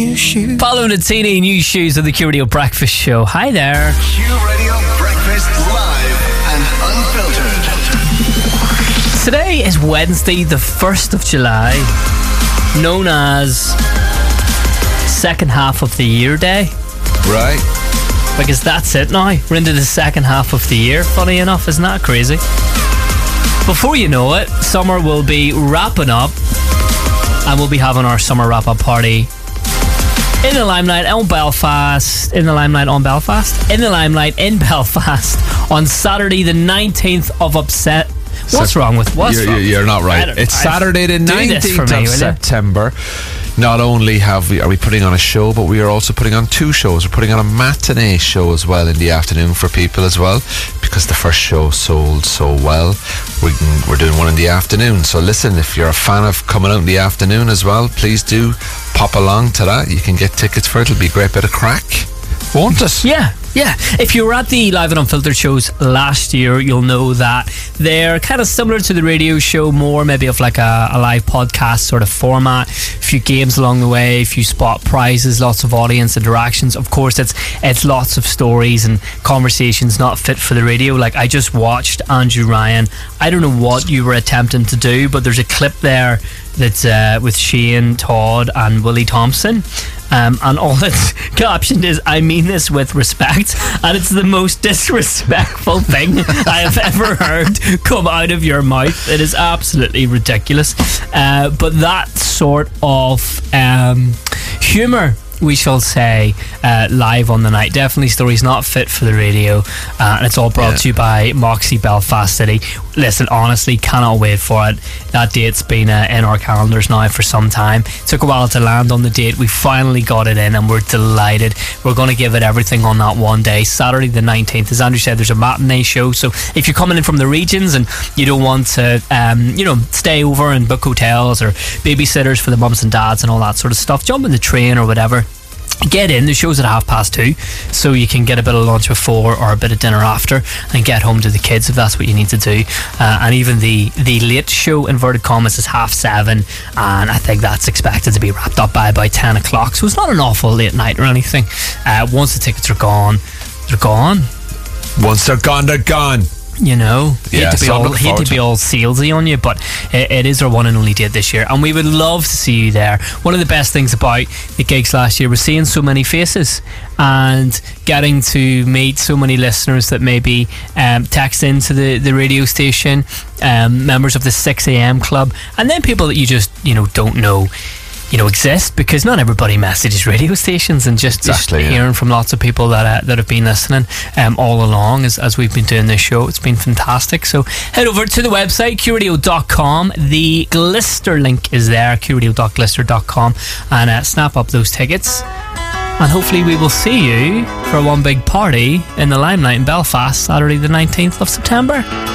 Follow the TD New Shoes of the Q Radio Breakfast Show. Hi there. Q Radio Breakfast live and unfiltered. Today is Wednesday, the 1st of July, known as second half of the year day. Right. Because that's it now. We're into the second half of the year. Funny enough, isn't that crazy? Before you know it, summer will be wrapping up, and we'll be having our summer wrap-up party in the Limelight in Belfast on Saturday the 19th of What's wrong with what's wrong? You're not right. It's Saturday the 19th of September. Not only are we putting on a show, but we are also putting on two shows. We're putting on a matinee show as well in the afternoon for people as well, because the first show sold so well. We're doing one in the afternoon. So listen, if you're a fan of coming out in the afternoon as well, please do pop along to that. You can get tickets for it. It'll be a great bit of crack, won't it? Yeah. If you were at the Live and Unfiltered shows last year, you'll know that they're kind of similar to the radio show, more maybe of like a live podcast sort of format. A few games along the way, a few spot prizes, lots of audience interactions. Of course, it's lots of stories and conversations not fit for the radio. Like, I just watched Andrew Ryan. I don't know what you were attempting to do, but there's a clip there that's with Shane Todd and Willie Thompson. And all it's captioned is, "I mean this with respect," and it's the most disrespectful thing I have ever heard come out of your mouth. It is absolutely ridiculous. But that sort of humour, we shall say, live on the night. Definitely stories not fit for the radio, and it's all brought to you by Moxie Belfast City. Listen, honestly, cannot wait for it. That date's been in our calendars now for some time. It took a while to land on the date. We finally got it in, and we're delighted. We're going to give it everything on that one day, Saturday the 19th. As Andrew said, there's a matinee show, so if you're coming in from the regions and you don't want to stay over and book hotels or babysitters for the mums and dads and all that sort of stuff, jump in the train or whatever. Get in. The show's at 2:30, so you can get a bit of lunch before or a bit of dinner after and get home to the kids if that's what you need to do. And even the late show, inverted commas, is 7:30, and I think that's expected to be wrapped up by about 10 o'clock, so it's not an awful late night or anything. Once the tickets are gone, they're gone. Once they're gone, they're gone. You know, hate to be all salesy on you, but it is our one and only date this year, and we would love to see you there. One of the best things about the gigs last year was seeing so many faces and getting to meet so many listeners that maybe text into the radio station, members of the 6am club, and then people that you just don't know exist, because not everybody messages radio stations, and just hearing from lots of people that have been listening all along as we've been doing this show. It's been fantastic. So head over to the website, qradio.com. The Glister link is there, qradio.glister.com, and snap up those tickets, and hopefully we will see you for one big party in the Limelight in Belfast Saturday the 19th of September.